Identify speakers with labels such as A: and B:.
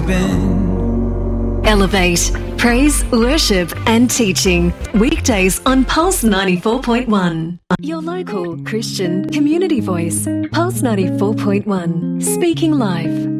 A: been.
B: Elevate, praise, worship and teaching. Weekdays on Pulse 94.1. Your local Christian community voice. Pulse 94.1. Speaking life.